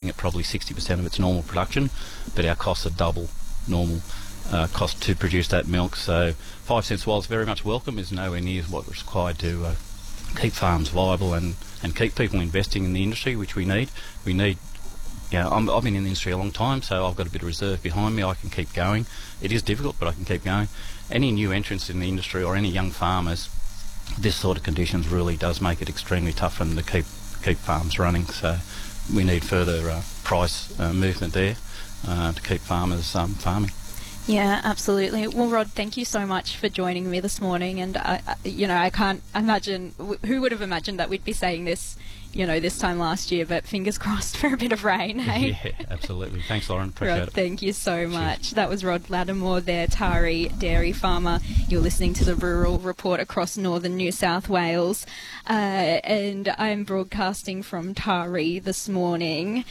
at probably 60% of its normal production, but our costs are double normal cost to produce that milk. So 5 cents, while it's very much welcome, is nowhere near what is required to keep farms viable and keep people investing in the industry, which we need. I've been in the industry a long time, so I've got a bit of reserve behind me. I can keep going. It is difficult, but I can keep going. Any new entrants in the industry or any young farmers, this sort of conditions really does make it extremely tough for them to keep farms running. So we need further price movement there to keep farmers farming. Yeah, absolutely. Well, Rod, thank you so much for joining me this morning. And, I can't imagine, who would have imagined that we'd be saying this, this time last year, but fingers crossed for a bit of rain, hey? Yeah, absolutely. Thanks, Lauren. Appreciate Rod, it. thank you so much. Cheers. That was Rod Lattimore there, Taree dairy farmer. You're listening to the Rural Report across northern New South Wales. And I'm broadcasting from Taree this morning.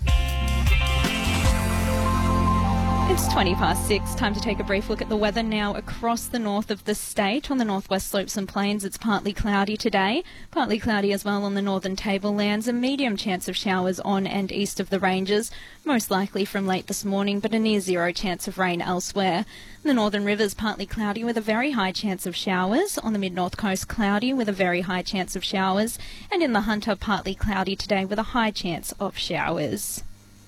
It's 6:20. Time to take a brief look at the weather now across the north of the state. On the northwest slopes and plains, it's partly cloudy today. Partly cloudy as well on the northern tablelands. A medium chance of showers on and east of the ranges, most likely from late this morning, but a near zero chance of rain elsewhere. The northern rivers partly cloudy with a very high chance of showers. On the mid-north coast, cloudy with a very high chance of showers. And in the Hunter, partly cloudy today with a high chance of showers.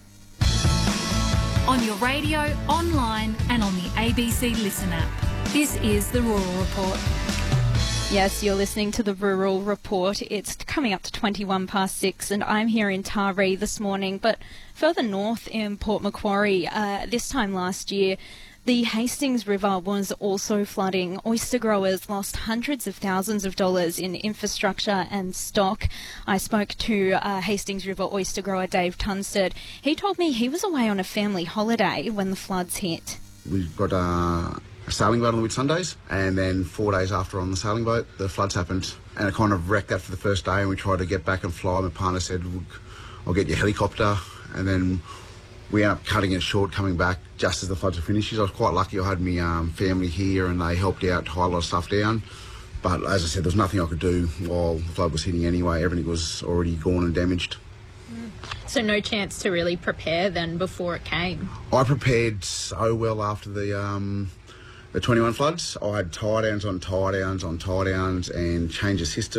On your radio, online and on the ABC Listen app. This is the Rural Report. Yes, you're listening to the Rural Report. It's coming up to 6:21 and I'm here in Taree this morning. But further north in Port Macquarie, this time last year, the Hastings River was also flooding. Oyster growers lost hundreds of thousands of dollars in infrastructure and stock. I spoke to Hastings River oyster grower Dave Tunstead. He told me he was away on a family holiday when the floods hit. We've got a sailing boat on the Whitsundays, and then 4 days after on the sailing boat, the floods happened. And it kind of wrecked that for the first day, and we tried to get back and fly. My partner said, I'll get your helicopter, and then we ended up cutting it short coming back just as the floods were finished. I was quite lucky. I had my family here and they helped out, tie a lot of stuff down. But as I said, there was nothing I could do while the flood was hitting anyway. Everything was already gone and damaged. So no chance to really prepare then before it came? I prepared so well after the 21 floods. I had tie downs on tie downs on tie downs and changed the system.